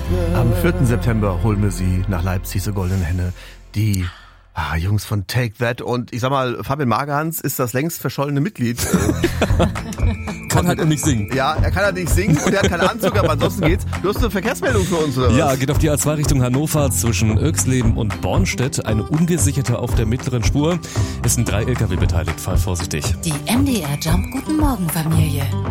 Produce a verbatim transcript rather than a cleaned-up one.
Am vierten September holen wir sie nach Leipzig zur Goldenen Henne. Die ah, Jungs von Take That. Und ich sag mal, Fabian Magerhans ist das längst verschollene Mitglied. Kann halt nicht singen. Ja, er kann halt nicht singen und er hat keinen Anzug, aber ansonsten geht's. Du hast eine Verkehrsmeldung für uns, oder was? Ja, geht auf die A zwei Richtung Hannover zwischen Oechsleben und Bornstedt. Eine ungesicherte auf der mittleren Spur. Es sind drei L K W beteiligt. Fahr vorsichtig. Die M D R Jump Guten Morgen Familie.